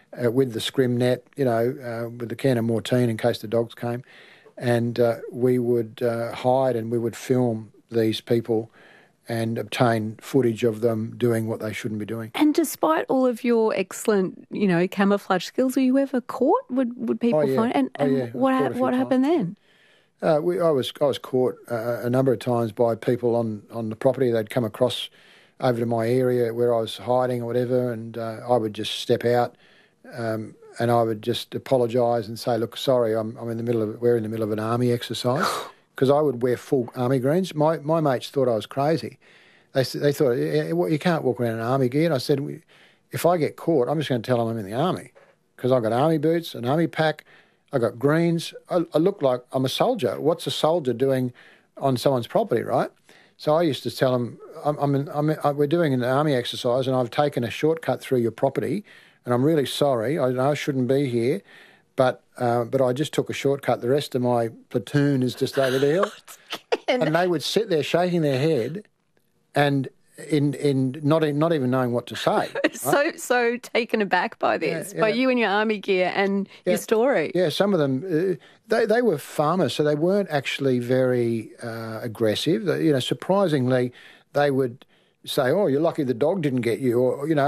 with the scrim net, with the can of Mortein in case the dogs came. And we would hide and we would film these people and obtain footage of them doing what they shouldn't be doing. And despite all of your excellent, camouflage skills, were you ever caught? Would people find? And what happened then? I was caught a number of times by people on the property. They'd come across over to my area where I was hiding or whatever, and I would just step out, and I would just apologise and say, "Look, sorry, we're in the middle of an army exercise," because I would wear full army greens. My mates thought I was crazy. They thought, you can't walk around in army gear. And I said, if I get caught, I'm just going to tell them I'm in the army, because I've got army boots, an army pack. I got greens. I look like I'm a soldier. What's a soldier doing on someone's property, right? So I used to tell them, we're doing an army exercise and I've taken a shortcut through your property and I'm really sorry. I know I shouldn't be here, but I just took a shortcut. The rest of my platoon is just over the hill. And they would sit there shaking their head and in not even knowing what to say. Right? So taken aback by this, by you and your army gear and your story. Yeah, some of them, they were farmers, so they weren't actually very aggressive. Surprisingly, they would say, "Oh, you're lucky the dog didn't get you,"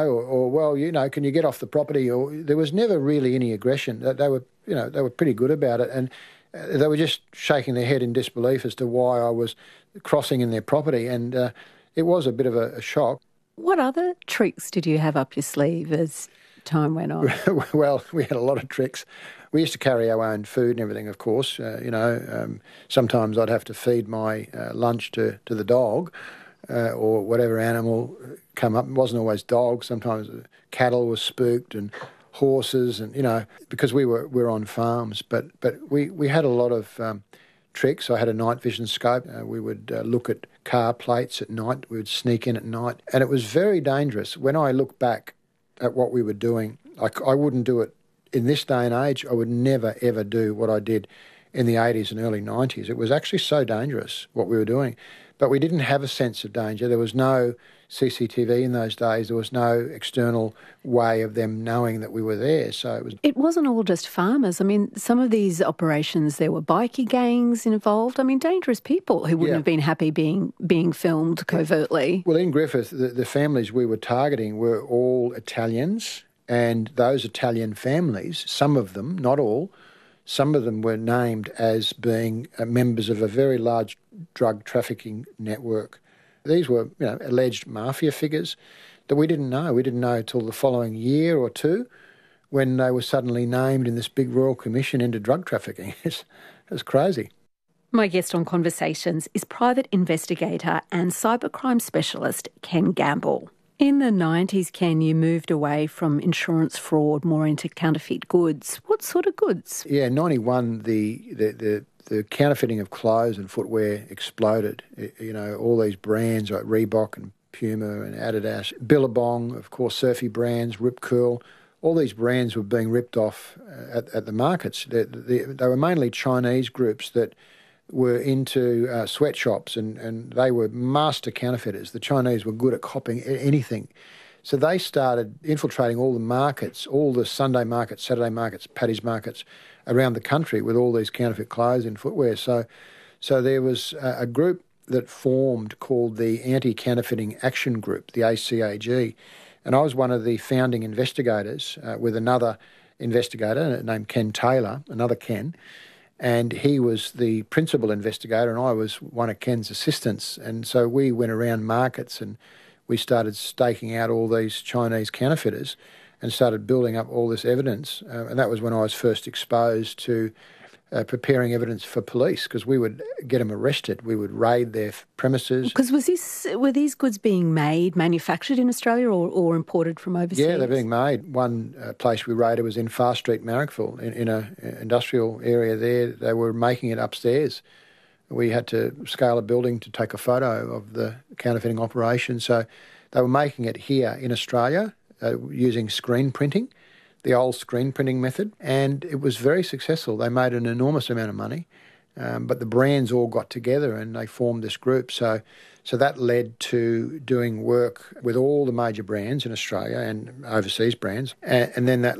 or can you get off the property? Or there was never really any aggression. They were pretty good about it, and they were just shaking their head in disbelief as to why I was crossing in their property, and it was a bit of a shock. What other tricks did you have up your sleeve as time went on? Well, we had a lot of tricks. We used to carry our own food and everything, of course. Sometimes I'd have to feed my lunch to the dog or whatever animal come up. It wasn't always dogs. Sometimes cattle were spooked and horses, and because we were on farms. But we had a lot of tricks. I had a night vision scope. We would look at car plates at night. We would sneak in at night. And it was very dangerous. When I look back at what we were doing, I wouldn't do it in this day and age. I would never, ever do what I did in the 80s and early 90s. It was actually so dangerous what we were doing. But we didn't have a sense of danger. There was no CCTV in those days. There was no external way of them knowing that we were there. So it wasn't all just farmers. I mean, some of these operations, there were bikie gangs involved. I mean, dangerous people who wouldn't have been happy being filmed covertly. Well, in Griffith, the families we were targeting were all Italians, and those Italian families, some of them, not all, some of them were named as being members of a very large drug trafficking network. These were, alleged mafia figures that we didn't know. We didn't know until the following year or two when they were suddenly named in this big royal commission into drug trafficking. It was crazy. My guest on Conversations is private investigator and cybercrime specialist Ken Gamble. In the 90s, Ken, you moved away from insurance fraud more into counterfeit goods. What sort of goods? Yeah, in 91, the counterfeiting of clothes and footwear exploded. All these brands like Reebok and Puma and Adidas, Billabong, of course, Surfy brands, Rip Curl, all these brands were being ripped off at the markets. They were mainly Chinese groups that were into sweatshops and they were master counterfeiters. The Chinese were good at copying anything. So they started infiltrating all the markets, all the Sunday markets, Saturday markets, Paddy's markets around the country with all these counterfeit clothes and footwear. So there was a group that formed called the Anti-Counterfeiting Action Group, the ACAG, and I was one of the founding investigators with another investigator named Ken Taylor, another Ken, and he was the principal investigator and I was one of Ken's assistants. And so we went around markets and we started staking out all these Chinese counterfeiters and started building up all this evidence. And that was when I was first exposed to preparing evidence for police, because we would get them arrested. We would raid their premises. Because were these goods being manufactured in Australia or imported from overseas? Yeah, they're being made. One place we raided was in Far Street, Marrickville, in an industrial area there. They were making it upstairs. We had to scale a building to take a photo of the counterfeiting operation. So they were making it here in Australia using screen printing, the old screen printing method, and it was very successful. They made an enormous amount of money, but the brands all got together and they formed this group. So that led to doing work with all the major brands in Australia and overseas brands, and then that